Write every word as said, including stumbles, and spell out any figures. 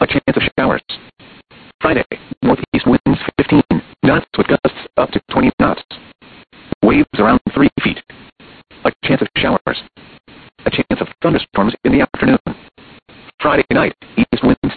chance of showers. Friday, northeast winds fifteen knots with gusts up to twenty knots. Waves around three feet. A chance of showers. A chance of thunderstorms in the afternoon. Friday night, east winds